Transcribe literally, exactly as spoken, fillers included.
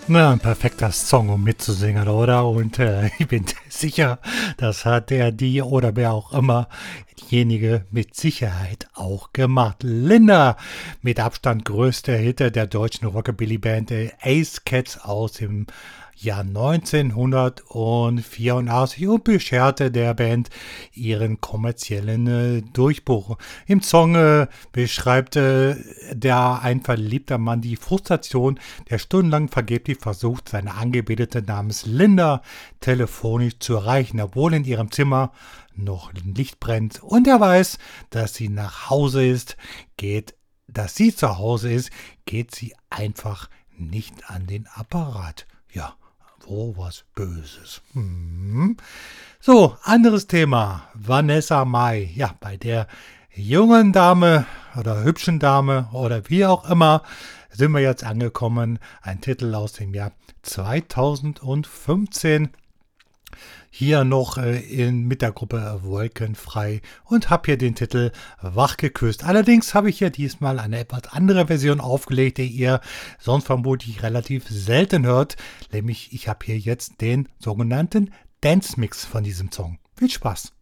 Na, ein perfekter Song, um mitzusingen, oder? Und äh, ich bin sicher, das hat der, die oder wer auch immer, diejenige mit Sicherheit auch gemacht. Linda, mit Abstand größter Hit der deutschen Rockabilly-Band äh, Ace Cats aus dem Jahr neunzehnhundertvierundachtzig und bescherte der Band ihren kommerziellen äh, Durchbruch. Im Song äh, beschreibt äh, der ein verliebter Mann die Frustration, der stundenlang vergeblich versucht, seine Angebetete namens Linda telefonisch zu erreichen, obwohl in ihrem Zimmer noch ein Licht brennt und er weiß, dass sie nach Hause ist, geht, dass sie zu Hause ist, geht sie einfach nicht an den Apparat. Ja, wo was Böses. Hm. So, anderes Thema. Vanessa Mai. Ja, bei der jungen Dame oder hübschen Dame oder wie auch immer sind wir jetzt angekommen. Ein Titel aus dem Jahr zweitausendfünfzehn. Hier noch äh, in, mit der Gruppe Wolkenfrei und habe hier den Titel Wach geküsst. Allerdings habe ich hier diesmal eine etwas andere Version aufgelegt, die ihr sonst vermutlich relativ selten hört. Nämlich ich habe hier jetzt den sogenannten Dance Mix von diesem Song. Viel Spaß!